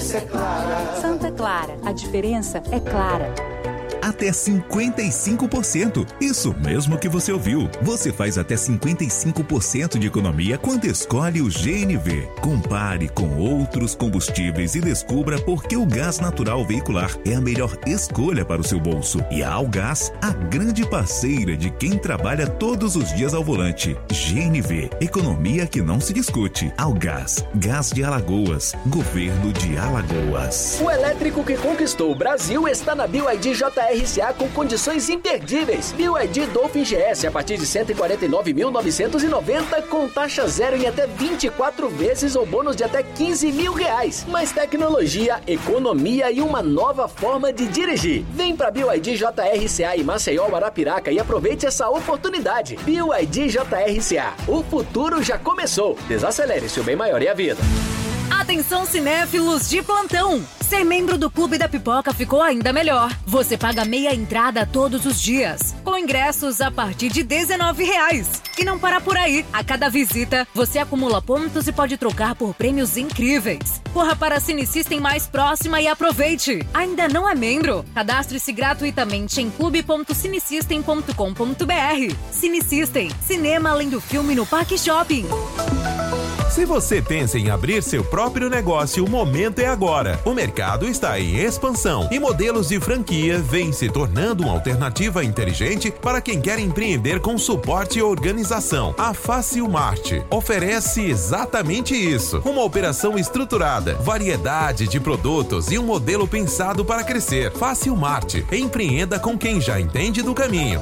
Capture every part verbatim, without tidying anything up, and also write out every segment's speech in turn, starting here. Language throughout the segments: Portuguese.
diferença é clara. Santa Clara, a diferença é clara. Até cinquenta e cinco por cento. Isso mesmo que você ouviu. Você faz até cinquenta e cinco por cento de economia quando escolhe o G N V. Compare com outros combustíveis e descubra por que o gás natural veicular é a melhor escolha para o seu bolso. E a Algás, a grande parceira de quem trabalha todos os dias ao volante. G N V, economia que não se discute. Algás, Gás de Alagoas, Governo de Alagoas. O elétrico que conquistou o Brasil está na B Y D J R C A com condições imperdíveis. B Y D Dolphin G S a partir de cento e quarenta e nove mil novecentos e noventa com taxa zero em até vinte e quatro vezes ou bônus de até quinze mil reais. Mais tecnologia, economia e uma nova forma de dirigir. Vem pra B Y D J R C A em Maceió, Arapiraca e aproveite essa oportunidade. B Y D J R C A. O futuro já começou. Desacelere, seu bem maior e a vida. Atenção cinéfilos de plantão! Ser membro do Clube da Pipoca ficou ainda melhor. Você paga meia entrada todos os dias, com ingressos a partir de dezenove reais. E não para por aí. A cada visita, você acumula pontos e pode trocar por prêmios incríveis. Corra para a Cinesystem mais próxima e aproveite. Ainda não é membro? Cadastre-se gratuitamente em clube ponto cinesystem ponto com ponto b r. Cinesystem, cinema além do filme no Parque Shopping. Se você pensa em abrir seu próprio negócio, o momento é agora. O mercado está em expansão e modelos de franquia vêm se tornando uma alternativa inteligente para quem quer empreender com suporte e organização. A Facilmart oferece exatamente isso. Uma operação estruturada, variedade de produtos e um modelo pensado para crescer. Facilmart. Empreenda com quem já entende do caminho.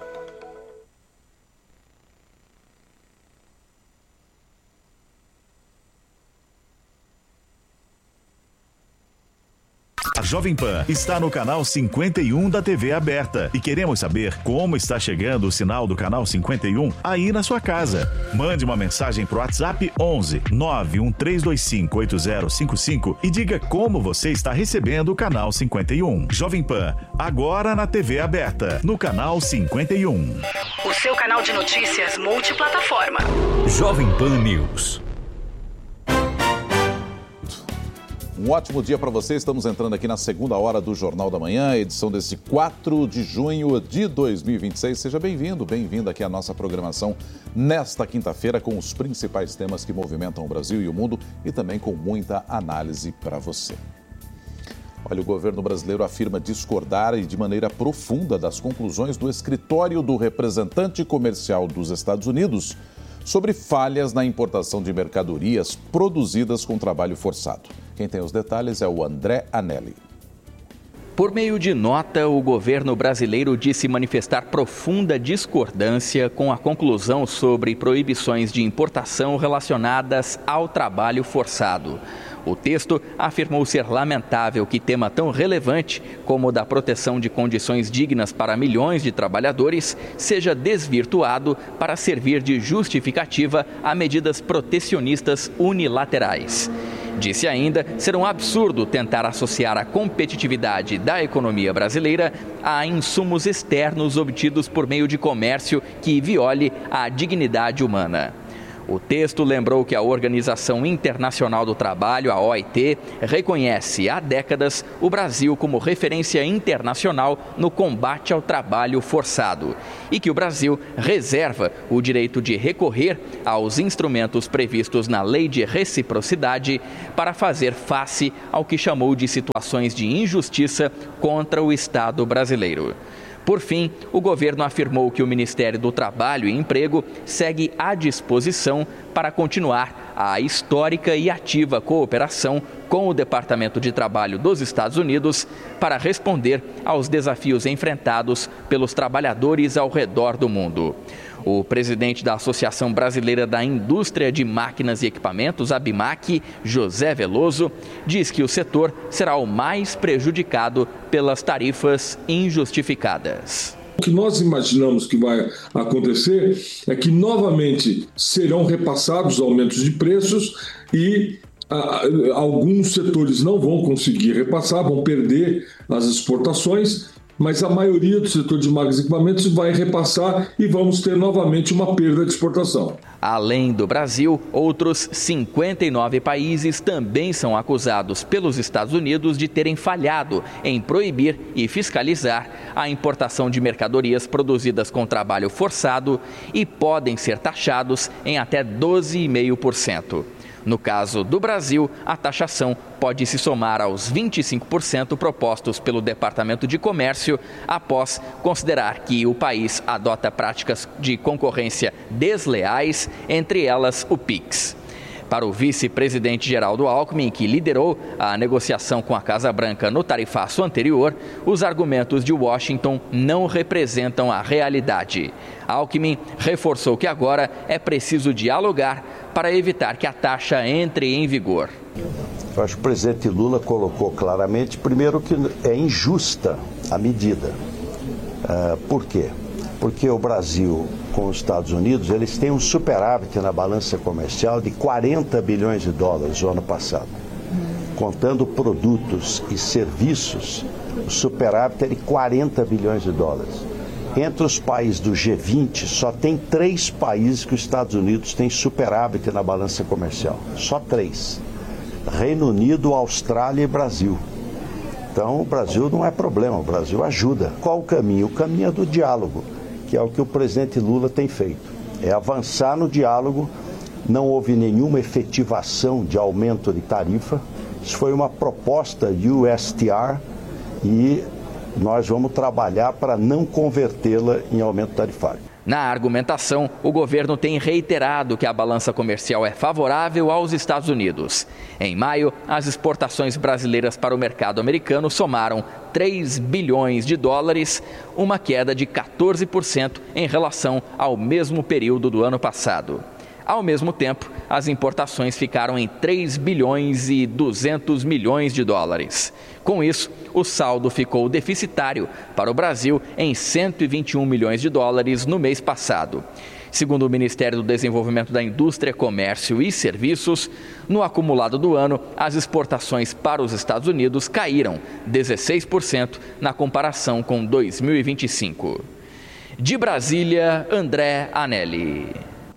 A Jovem Pan está no canal cinquenta e um da T V aberta e queremos saber como está chegando o sinal do canal cinquenta e um aí na sua casa. Mande uma mensagem pro WhatsApp onze nove um três dois cinco oito zero cinco cinco e diga como você está recebendo o canal cinquenta e um. Jovem Pan, agora na T V aberta, no canal cinquenta e um. O seu canal de notícias multiplataforma. Jovem Pan News. Um ótimo dia para você. Estamos entrando aqui na segunda hora do Jornal da Manhã, edição desse quatro de junho de dois mil e vinte e seis. Seja bem-vindo, bem-vinda aqui à nossa programação nesta quinta-feira com os principais temas que movimentam o Brasil e o mundo e também com muita análise para você. Olha, o governo brasileiro afirma discordar e de maneira profunda das conclusões do escritório do representante comercial dos Estados Unidos sobre falhas na importação de mercadorias produzidas com trabalho forçado. Quem tem os detalhes é o André Anelli. Por meio de nota, o governo brasileiro disse manifestar profunda discordância com a conclusão sobre proibições de importação relacionadas ao trabalho forçado. O texto afirmou ser lamentável que tema tão relevante como o da proteção de condições dignas para milhões de trabalhadores seja desvirtuado para servir de justificativa a medidas protecionistas unilaterais. Disse ainda ser um absurdo tentar associar a competitividade da economia brasileira a insumos externos obtidos por meio de comércio que viole a dignidade humana. O texto lembrou que a Organização Internacional do Trabalho, a O I T, reconhece há décadas o Brasil como referência internacional no combate ao trabalho forçado e que o Brasil reserva o direito de recorrer aos instrumentos previstos na Lei de Reciprocidade para fazer face ao que chamou de situações de injustiça contra o Estado brasileiro. Por fim, o governo afirmou que o Ministério do Trabalho e Emprego segue à disposição para continuar a histórica e ativa cooperação com o Departamento de Trabalho dos Estados Unidos para responder aos desafios enfrentados pelos trabalhadores ao redor do mundo. O presidente da Associação Brasileira da Indústria de Máquinas e Equipamentos, a ABIMAQ, José Veloso, diz que o setor será o mais prejudicado pelas tarifas injustificadas. O que nós imaginamos que vai acontecer é que novamente serão repassados aumentos de preços e ah, alguns setores não vão conseguir repassar, vão perder as exportações mas a maioria do setor de máquinas e equipamentos vai repassar e vamos ter novamente uma perda de exportação. Além do Brasil, outros cinquenta e nove países também são acusados pelos Estados Unidos de terem falhado em proibir e fiscalizar a importação de mercadorias produzidas com trabalho forçado e podem ser taxados em até doze vírgula cinco por cento. No caso do Brasil, a taxação pode se somar aos vinte e cinco por cento propostos pelo Departamento de Comércio, após considerar que o país adota práticas de concorrência desleais, entre elas o PIX. Para o vice-presidente Geraldo Alckmin, que liderou a negociação com a Casa Branca no tarifaço anterior, os argumentos de Washington não representam a realidade. Alckmin reforçou que agora é preciso dialogar para evitar que a taxa entre em vigor. Eu acho que o presidente Lula colocou claramente, primeiro, que é injusta a medida. Uh, por quê? Porque o Brasil com os Estados Unidos, eles têm um superávit na balança comercial de quarenta bilhões de dólares no ano passado. Contando produtos e serviços, o superávit é de quarenta bilhões de dólares. Entre os países do G vinte, só tem três países que os Estados Unidos têm superávit na balança comercial. Só três. Reino Unido, Austrália e Brasil. Então, o Brasil não é problema, o Brasil ajuda. Qual o caminho? O caminho é do diálogo, que é o que o presidente Lula tem feito. É avançar no diálogo, não houve nenhuma efetivação de aumento de tarifa. Isso foi uma proposta de U S T R e nós vamos trabalhar para não convertê-la em aumento tarifário. Na argumentação, o governo tem reiterado que a balança comercial é favorável aos Estados Unidos. Em maio, as exportações brasileiras para o mercado americano somaram três bilhões de dólares, uma queda de quatorze por cento em relação ao mesmo período do ano passado. Ao mesmo tempo, as importações ficaram em três bilhões e duzentos milhões de dólares. Com isso, o saldo ficou deficitário para o Brasil em cento e vinte e um milhões de dólares no mês passado. Segundo o Ministério do Desenvolvimento da Indústria, Comércio e Serviços, no acumulado do ano, as exportações para os Estados Unidos caíram dezesseis por cento na comparação com dois mil e vinte e cinco. De Brasília, André Anelli.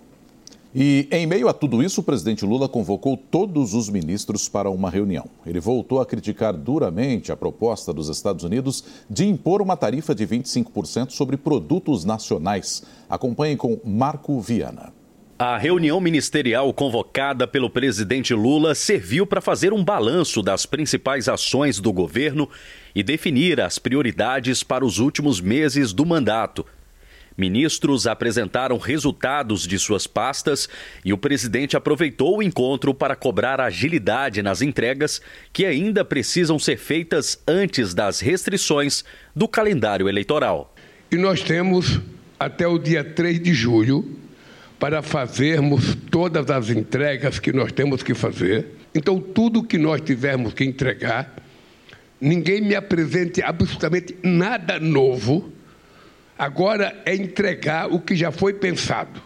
E, em meio a tudo isso, o presidente Lula convocou todos os ministros para uma reunião. Ele voltou a criticar duramente a proposta dos Estados Unidos de impor uma tarifa de vinte e cinco por cento sobre produtos nacionais. Acompanhe com Marco Viana. A reunião ministerial convocada pelo presidente Lula serviu para fazer um balanço das principais ações do governo e definir as prioridades para os últimos meses do mandato. Ministros apresentaram resultados de suas pastas e o presidente aproveitou o encontro para cobrar agilidade nas entregas que ainda precisam ser feitas antes das restrições do calendário eleitoral. E nós temos até o dia três de julho para fazermos todas as entregas que nós temos que fazer. Então, tudo que nós tivermos que entregar, ninguém me apresente absolutamente nada novo. Agora é entregar o que já foi pensado.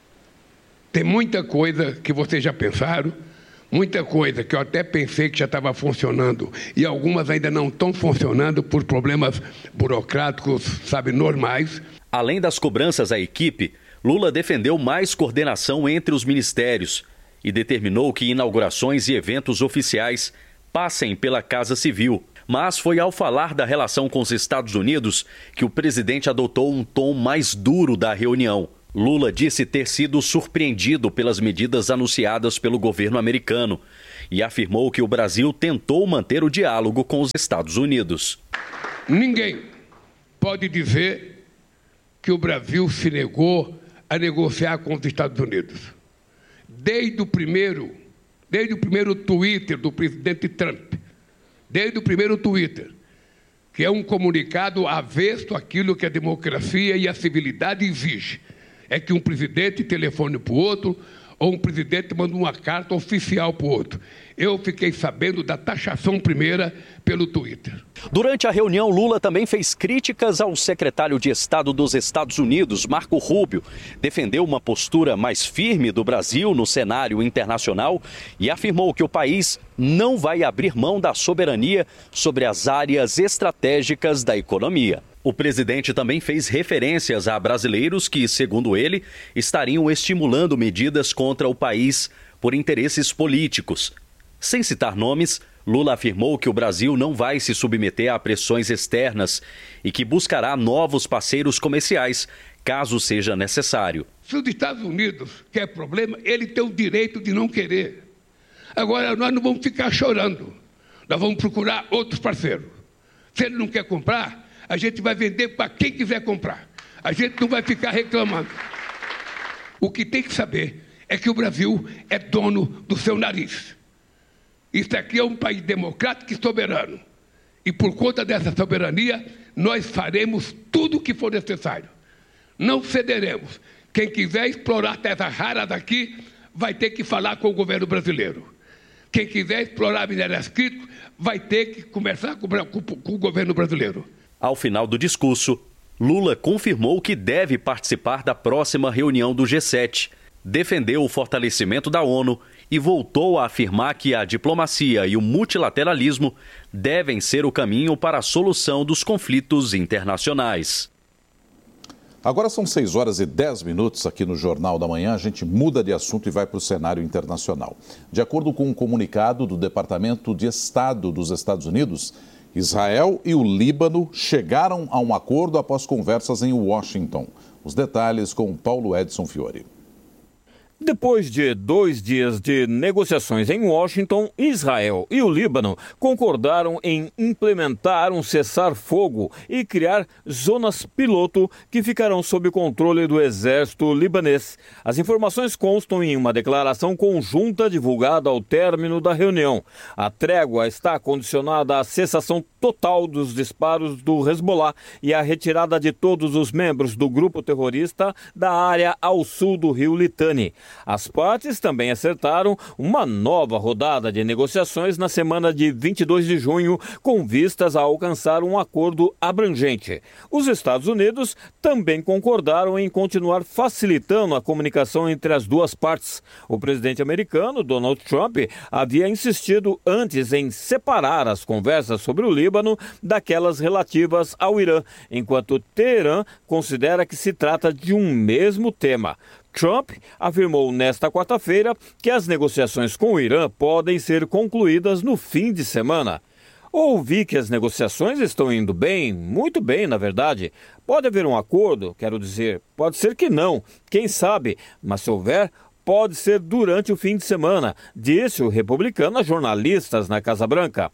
Tem muita coisa que vocês já pensaram, muita coisa que eu até pensei que já estava funcionando e algumas ainda não estão funcionando por problemas burocráticos, sabe, normais. Além das cobranças à equipe, Lula defendeu mais coordenação entre os ministérios e determinou que inaugurações e eventos oficiais passem pela Casa Civil. Mas foi ao falar da relação com os Estados Unidos que o presidente adotou um tom mais duro da reunião. Lula disse ter sido surpreendido pelas medidas anunciadas pelo governo americano e afirmou que o Brasil tentou manter o diálogo com os Estados Unidos. Ninguém pode dizer que o Brasil se negou a negociar com os Estados Unidos. Desde o primeiro, desde o primeiro Twitter do presidente Trump, desde o primeiro Twitter, que é um comunicado avesso àquilo que a democracia e a civilidade exigem. É que um presidente telefone para o outro ou um presidente manda uma carta oficial para o outro. Eu fiquei sabendo da taxação primeira pelo Twitter. Durante a reunião, Lula também fez críticas ao secretário de Estado dos Estados Unidos, Marco Rubio. Defendeu uma postura mais firme do Brasil no cenário internacional e afirmou que o país não vai abrir mão da soberania sobre as áreas estratégicas da economia. O presidente também fez referências a brasileiros que, segundo ele, estariam estimulando medidas contra o país por interesses políticos. Sem citar nomes, Lula afirmou que o Brasil não vai se submeter a pressões externas e que buscará novos parceiros comerciais, caso seja necessário. Se os Estados Unidos quer problema, ele tem o direito de não querer. Agora, nós não vamos ficar chorando. Nós vamos procurar outros parceiros. Se ele não quer comprar, a gente vai vender para quem quiser comprar. A gente não vai ficar reclamando. O que tem que saber é que o Brasil é dono do seu nariz. Isso aqui é um país democrático e soberano. E por conta dessa soberania, nós faremos tudo o que for necessário. Não cederemos. Quem quiser explorar terras raras aqui, vai ter que falar com o governo brasileiro. Quem quiser explorar minérios críticos, vai ter que conversar com, com, com o governo brasileiro. Ao final do discurso, Lula confirmou que deve participar da próxima reunião do G sete, defendeu o fortalecimento da ONU e voltou a afirmar que a diplomacia e o multilateralismo devem ser o caminho para a solução dos conflitos internacionais. Agora são seis horas e dez minutos aqui no Jornal da Manhã. A gente muda de assunto e vai para o cenário internacional. De acordo com um comunicado do Departamento de Estado dos Estados Unidos, Israel e o Líbano chegaram a um acordo após conversas em Washington. Os detalhes com Paulo Edson Fiore. Depois de dois dias de negociações em Washington, Israel e o Líbano concordaram em implementar um cessar-fogo e criar zonas piloto que ficarão sob controle do exército libanês. As informações constam em uma declaração conjunta divulgada ao término da reunião. A trégua está condicionada à cessação total dos disparos do Hezbollah e à retirada de todos os membros do grupo terrorista da área ao sul do rio Litani. As partes também acertaram uma nova rodada de negociações na semana de vinte e dois de junho, com vistas a alcançar um acordo abrangente. Os Estados Unidos também concordaram em continuar facilitando a comunicação entre as duas partes. O presidente americano, Donald Trump, havia insistido antes em separar as conversas sobre o Líbano daquelas relativas ao Irã, enquanto Teherã considera que se trata de um mesmo tema. Trump afirmou nesta quarta-feira que as negociações com o Irã podem ser concluídas no fim de semana. Ouvi que as negociações estão indo bem, muito bem, na verdade. Pode haver um acordo, quero dizer, pode ser que não, quem sabe, mas se houver, pode ser durante o fim de semana, disse o republicano a jornalistas na Casa Branca.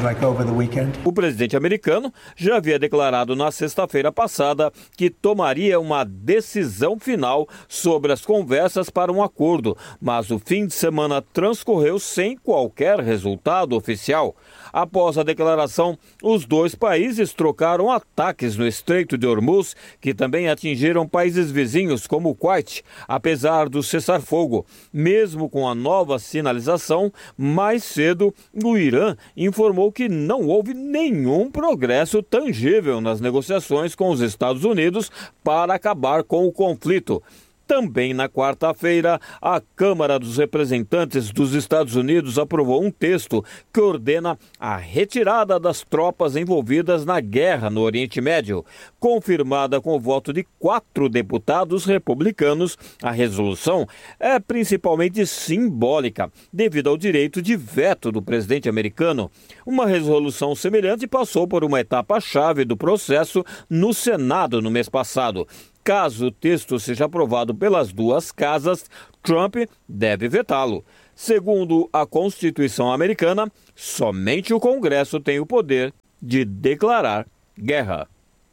O presidente americano já havia declarado na sexta-feira passada que tomaria uma decisão final sobre as conversas para um acordo, mas o fim de semana transcorreu sem qualquer resultado oficial. Após a declaração, os dois países trocaram ataques no Estreito de Hormuz, que também atingiram países vizinhos como o Kuwait, apesar do cessar-fogo. Mesmo com a nova sinalização, mais cedo, o Irã informou que não houve nenhum progresso tangível nas negociações com os Estados Unidos para acabar com o conflito. Também na quarta-feira, a Câmara dos Representantes dos Estados Unidos aprovou um texto que ordena a retirada das tropas envolvidas na guerra no Oriente Médio. Confirmada com o voto de quatro deputados republicanos, a resolução é principalmente simbólica, devido ao direito de veto do presidente americano. Uma resolução semelhante passou por uma etapa-chave do processo no Senado no mês passado. Caso o texto seja aprovado pelas duas casas, Trump deve vetá-lo. Segundo a Constituição americana, somente o Congresso tem o poder de declarar guerra.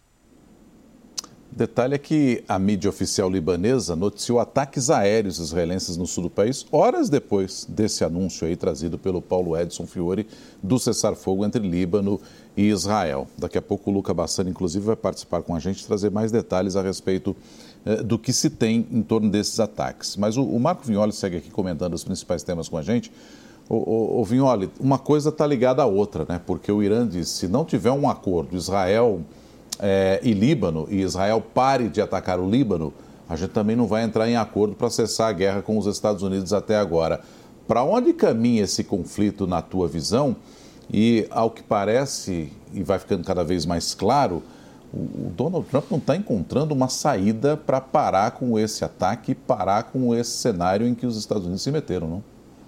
Detalhe é que a mídia oficial libanesa noticiou ataques aéreos israelenses no sul do país, horas depois desse anúncio aí trazido pelo Paulo Edson Fiore do cessar-fogo entre Líbano e Israel. Daqui a pouco o Luca Bassani, inclusive, vai participar com a gente e trazer mais detalhes a respeito eh, do que se tem em torno desses ataques. Mas o, o Marco Vignoli segue aqui comentando os principais temas com a gente. O, o, o Vignoli, uma coisa está ligada à outra, né? Porque o Irã diz, se não tiver um acordo, Israel... É, e Líbano, e Israel pare de atacar o Líbano, a gente também não vai entrar em acordo para cessar a guerra com os Estados Unidos até agora. Para onde caminha esse conflito na tua visão? E, ao que parece, e vai ficando cada vez mais claro, o Donald Trump não está encontrando uma saída para parar com esse ataque, parar com esse cenário em que os Estados Unidos se meteram, não?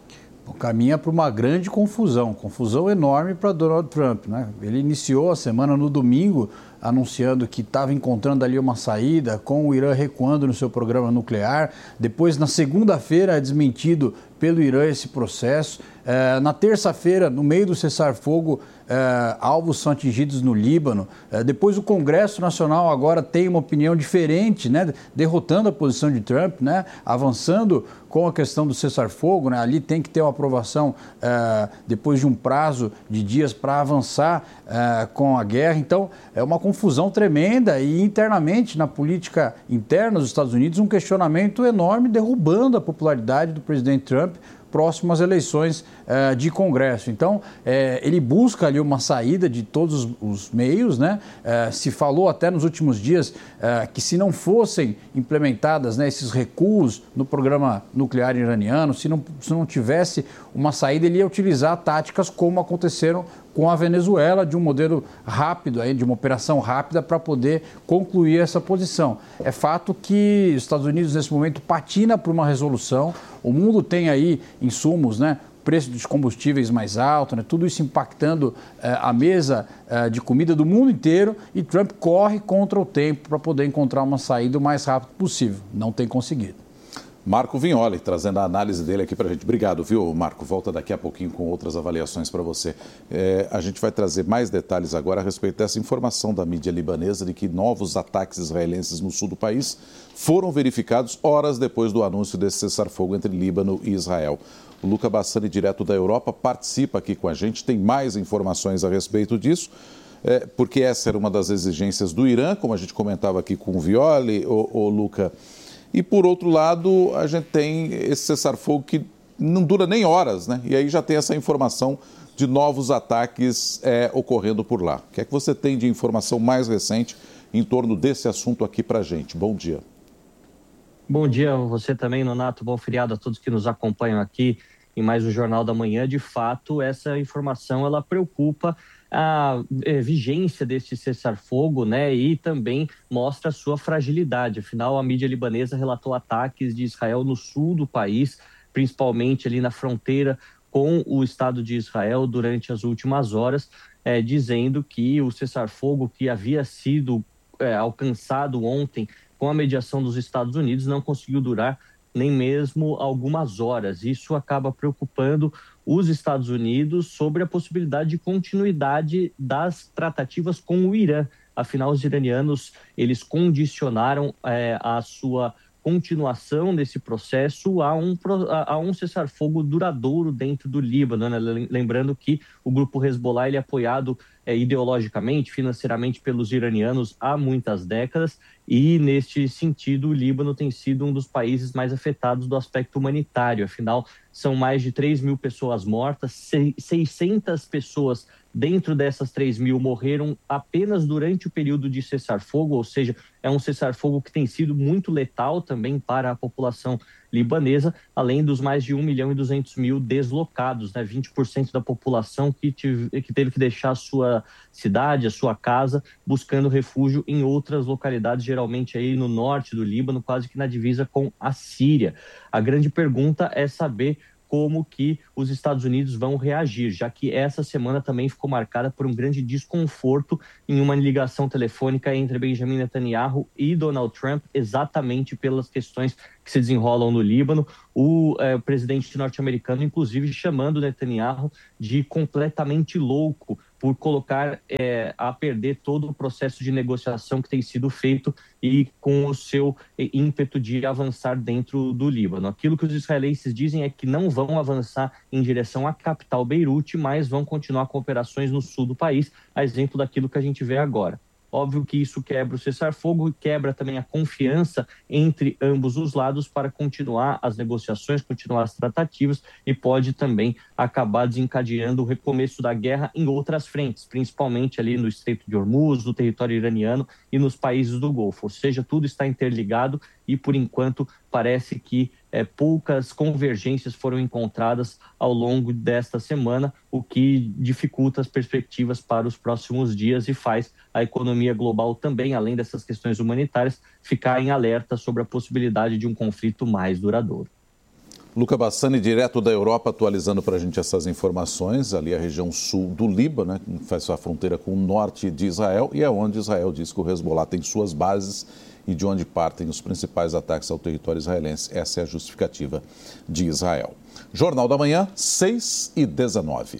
Caminha para uma grande confusão, confusão enorme para Donald Trump, né? Ele iniciou a semana no domingo anunciando que estava encontrando ali uma saída, com o Irã recuando no seu programa nuclear. Depois, na segunda-feira, é desmentido pelo Irã esse processo. É, na terça-feira, no meio do cessar-fogo, é, alvos são atingidos no Líbano. É, depois, o Congresso Nacional agora tem uma opinião diferente, né, derrotando a posição de Trump, né, avançando com a questão do cessar-fogo. Né, ali tem que ter uma aprovação é, depois de um prazo de dias para avançar é, com a guerra. Então, é uma confusão tremenda e internamente, na política interna dos Estados Unidos, um questionamento enorme, derrubando a popularidade do presidente Trump próximo às eleições uh, de Congresso. Então, uh, ele busca ali uma saída de todos os, os meios, né? Uh, se falou até nos últimos dias uh, que se não fossem implementadas, né, esses recuos no programa nuclear iraniano, se não, se não tivesse uma saída, ele ia utilizar táticas como aconteceram com a Venezuela, de um modelo rápido, aí, de uma operação rápida para poder concluir essa posição. É fato que os Estados Unidos, nesse momento, patina por uma resolução. O mundo tem aí insumos, né? Preço dos combustíveis mais alto, né? Tudo isso impactando eh, a mesa eh, de comida do mundo inteiro, e Trump corre contra o tempo para poder encontrar uma saída o mais rápido possível. Não tem conseguido. Marco Vignoli, trazendo a análise dele aqui para a gente. Obrigado, viu, Marco? Volta daqui a pouquinho com outras avaliações para você. É, a gente vai trazer mais detalhes agora a respeito dessa informação da mídia libanesa de que novos ataques israelenses no sul do país foram verificados horas depois do anúncio desse cessar-fogo entre Líbano e Israel. O Luca Bassani, direto da Europa, participa aqui com a gente, tem mais informações a respeito disso, é, porque essa era uma das exigências do Irã, como a gente comentava aqui com o Vignoli, o, o Luca. E, por outro lado, a gente tem esse cessar-fogo que não dura nem horas, né? E aí já tem essa informação de novos ataques é, ocorrendo por lá. O que é que você tem de informação mais recente em torno desse assunto aqui para a gente? Bom dia. Bom dia a você também, Nonato. Bom feriado a todos que nos acompanham aqui em mais um Jornal da Manhã. De fato, essa informação ela preocupa a é, vigência deste cessar-fogo, né, e também mostra a sua fragilidade. Afinal, a mídia libanesa relatou ataques de Israel no sul do país, principalmente ali na fronteira com o Estado de Israel durante as últimas horas, é, dizendo que o cessar-fogo que havia sido é, alcançado ontem com a mediação dos Estados Unidos não conseguiu durar nem mesmo algumas horas. Isso acaba preocupando os Estados Unidos sobre a possibilidade de continuidade das tratativas com o Irã. Afinal, os iranianos, eles condicionaram é, a sua continuação desse processo a um, a um cessar-fogo duradouro dentro do Líbano, né? Lembrando que o grupo Hezbollah ele é apoiado é, ideologicamente, financeiramente pelos iranianos há muitas décadas, e neste sentido o Líbano tem sido um dos países mais afetados do aspecto humanitário. Afinal, são mais de três mil pessoas mortas, seiscentas pessoas dentro dessas três mil morreram apenas durante o período de cessar-fogo, ou seja, é um cessar-fogo que tem sido muito letal também para a população libanesa, além dos mais de um milhão e duzentos mil deslocados, né? vinte por cento da população que, tive, que teve que deixar a sua cidade, a sua casa, buscando refúgio em outras localidades, geralmente aí no norte do Líbano, quase que na divisa com a Síria. A grande pergunta é saber como que os Estados Unidos vão reagir, já que essa semana também ficou marcada por um grande desconforto em uma ligação telefônica entre Benjamin Netanyahu e Donald Trump, exatamente pelas questões que se desenrolam no Líbano. O eh, presidente norte-americano, inclusive, chamando Netanyahu de completamente louco por colocar eh, a perder todo o processo de negociação que tem sido feito e com o seu eh, ímpeto de avançar dentro do Líbano. Aquilo que os israelenses dizem é que não vão avançar em direção à capital Beirute, mas vão continuar com operações no sul do país, a exemplo daquilo que a gente vê agora. Óbvio que isso quebra o cessar-fogo e quebra também a confiança entre ambos os lados para continuar as negociações, continuar as tratativas, e pode também acabar desencadeando o recomeço da guerra em outras frentes, principalmente ali no Estreito de Hormuz, no território iraniano e nos países do Golfo. Ou seja, tudo está interligado e, por enquanto, parece que é, poucas convergências foram encontradas ao longo desta semana, o que dificulta as perspectivas para os próximos dias e faz a economia global também, além dessas questões humanitárias, ficar em alerta sobre a possibilidade de um conflito mais duradouro. Luca Bassani, direto da Europa, atualizando para a gente essas informações. Ali a região sul do Líbano, né, que faz sua fronteira com o norte de Israel, e é onde Israel diz que o Hezbollah tem suas bases e de onde partem os principais ataques ao território israelense. Essa é a justificativa de Israel. Jornal da Manhã, seis e dezenove.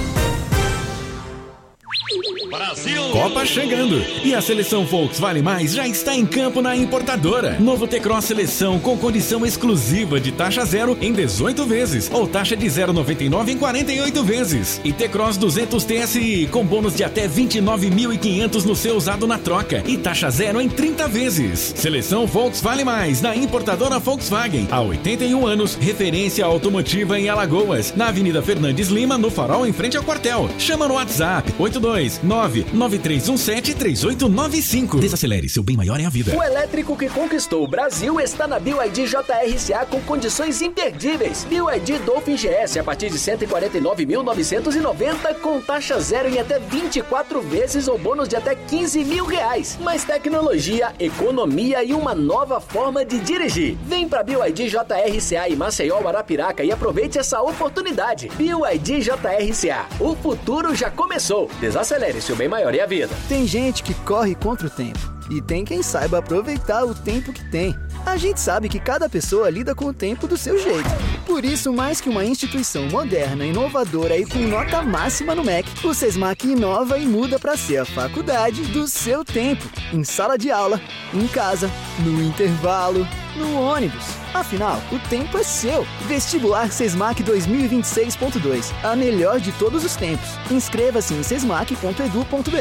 Brasil! Copa chegando e a seleção Volkswagen Mais já está em campo na importadora. Novo T-Cross Seleção com condição exclusiva de taxa zero em dezoito vezes ou taxa de zero vírgula noventa e nove em quarenta e oito vezes. E T-Cross duzentos T S I com bônus de até vinte e nove mil e quinhentos no seu usado na troca e taxa zero em trinta vezes. Seleção Volkswagen Mais na importadora Volkswagen. Há oitenta e um anos, referência automotiva em Alagoas, na Avenida Fernandes Lima, no Farol, em frente ao quartel. Chama no WhatsApp oito dois nove nove três um sete três oito nove cinco. Desacelere, seu bem maior é a vida. O elétrico que conquistou o Brasil está na B Y D J R C A com condições imperdíveis. B Y D Dolphin G S a partir de cento e quarenta e nove mil novecentos e noventa com taxa zero em até vinte e quatro vezes ou bônus de até quinze mil reais. Mais tecnologia, economia e uma nova forma de dirigir. Vem pra B Y D J R C A em Maceió, Arapiraca e aproveite essa oportunidade. B Y D J R C A. O futuro já começou. Desacelere, seu bem maior é a vida. Tem gente que corre contra o tempo e tem quem saiba aproveitar o tempo que tem. A gente sabe que cada pessoa lida com o tempo do seu jeito. Por isso, mais que uma instituição moderna, inovadora e com nota máxima no M E C, o SESMAC inova e muda para ser a faculdade do seu tempo. Em sala de aula, em casa, no intervalo, no ônibus. Afinal, o tempo é seu. Vestibular SESMAC dois mil e vinte e seis ponto dois. A melhor de todos os tempos. Inscreva-se em sesmac ponto edu ponto br.